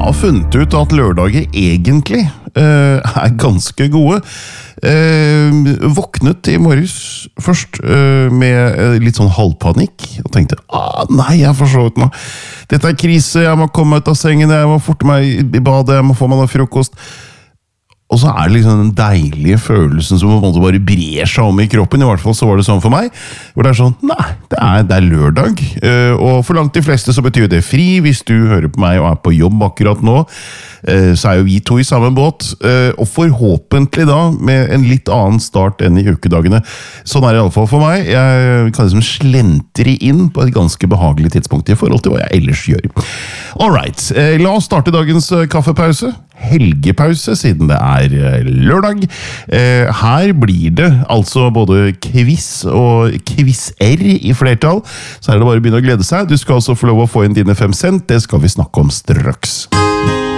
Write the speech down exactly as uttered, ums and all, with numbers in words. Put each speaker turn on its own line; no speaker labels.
har funnet ut at lørdager egentlig uh, er ganske gode. Uh, våknet i morges først uh, med uh, litt sånn halvpanikk og tenkte, ah, nei, jeg har forstått nå. Dette er krise, jeg må komme ut av sengen, jeg må forte meg i badet, jeg må få meg noe frokost. Og så er det liksom den deilige følelsen som på en måte bare brer seg om i kroppen, i hvert fall så var det sånn for meg, hvor det er sånn, nei, det er, det er lørdag, uh, og for langt de fleste så betyr det fri. Hvis du hører på meg og er på jobb akkurat nå, uh, så er jo vi to i samme båt, uh, og forhåpentlig da, med en litt annen start enn i ukedagene. Sånn er det i alle fall for meg. Jeg kan liksom slentre inn på et ganske behagelig tidspunkt i forhold til hva jeg ellers gjør. Alright, uh, la oss starte dagens uh, kaffepause. Helgepause, siden det er lørdag. Eh, her blir det altså både quiz og quiz-er i flertall, så er det bare å begynne å glede seg. Du skal også få lov å få inn dine fem cent, det skal vi snakke om straks.